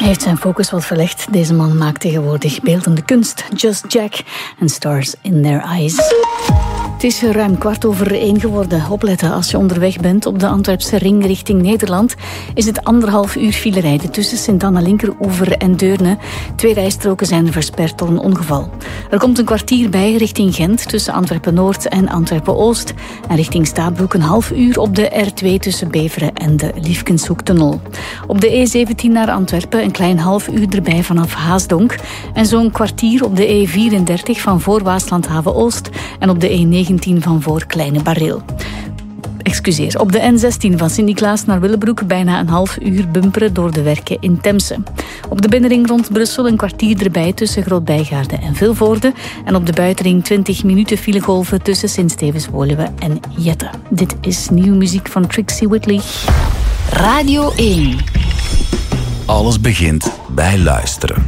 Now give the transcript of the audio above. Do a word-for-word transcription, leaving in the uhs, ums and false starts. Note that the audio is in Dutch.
Hij heeft zijn focus wat verlegd. Deze man maakt tegenwoordig beeldende kunst. Just Jack en Stars in Their Eyes. Het is ruim kwart over één geworden. Opletten als je onderweg bent op de Antwerpse ring richting Nederland. Is het anderhalf uur file rijden tussen Sint-Anna-Linkeroever en Deurne. Twee rijstroken zijn versperd door een ongeval. Er komt een kwartier bij richting Gent tussen Antwerpen-Noord en Antwerpen-Oost. En richting Stabroek een half uur op de R twee tussen Beveren en de Liefkenshoektunnel. Op de E zeventien naar Antwerpen een klein half uur erbij vanaf Haasdonk. En zo'n kwartier op de E vierendertig van voor Waaslandhaven-Oost en op de E negentien van voor Kleine Bareel. Excuseer, op de N zestien van Sint-Niklaas naar Willebroek bijna een half uur bumperen door de werken in Temse. Op de binnenring rond Brussel een kwartier erbij tussen Groot-Bijgaarde en Vilvoorde. En op de buitenring twintig minuten filegolven tussen Sint-Stevens-Woluwe en Jette. Dit is nieuwe muziek van Trixie Whitley. Radio één. Alles begint bij luisteren.